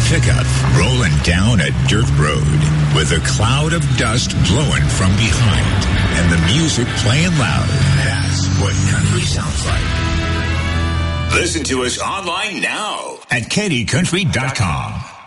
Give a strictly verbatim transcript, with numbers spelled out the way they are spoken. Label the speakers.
Speaker 1: pickup rolling down a dirt road with a cloud of dust blowing from behind and the music playing loud. That's what country sounds like. Listen to us online now at K D country dot com.